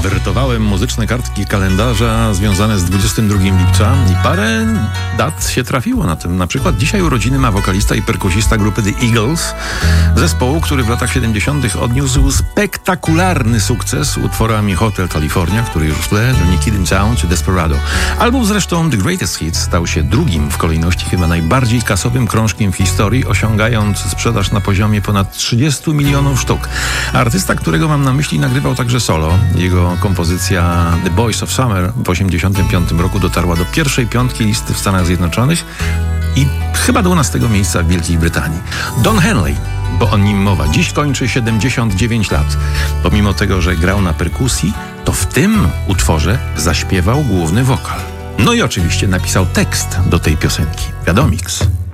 Wertowałem muzyczne kartki kalendarza związane z 22 lipca i parę dat się trafiło na tym. Na przykład dzisiaj urodziny ma wokalista i perkusista grupy The Eagles, zespołu, który w latach 70. odniósł spektakularny sukces utworami Hotel California, który już w tle, Nicky Down czy Desperado. Album zresztą The Greatest Hits stał się drugim w kolejności chyba najbardziej kasowym krążkiem w historii, osiągając sprzedaż na poziomie ponad 30 milionów sztuk. Artysta, którego mam na myśli, nagrywał także solo. Jego kompozycja The Boys of Summer w 1985 roku dotarła do pierwszej piątki listy w Stanach Zjednoczonych i chyba 12 miejsca w Wielkiej Brytanii. Don Henley, bo o nim mowa, dziś kończy 79 lat. Pomimo tego, że grał na perkusji, to w tym utworze zaśpiewał główny wokal. No i oczywiście napisał tekst do tej piosenki. Wiadomix.